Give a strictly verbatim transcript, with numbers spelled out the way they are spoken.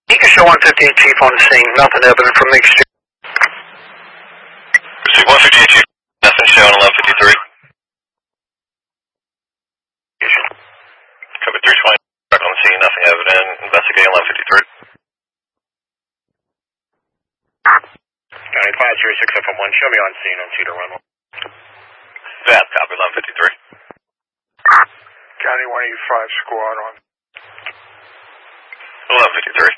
You can show one fifty-eight Chief on the scene, nothing evident from the exchange. Receive one fifty-eight Chief, nothing showing eleven fifty-three. Copy three twenty, back on the scene, nothing evident, investigating eleven fifty-three. County five zero six F M one, show me on scene on Cedar Run. That, copy eleven fifty-three. County one eighty-five squad on. eleven fifty-three.